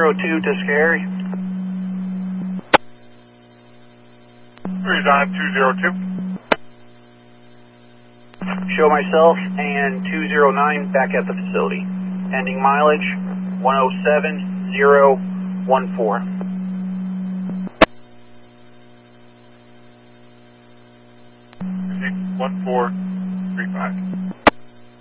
202 to Scary. Resign 202. Show myself and 209 back at the facility. Ending mileage 107,014. 1435.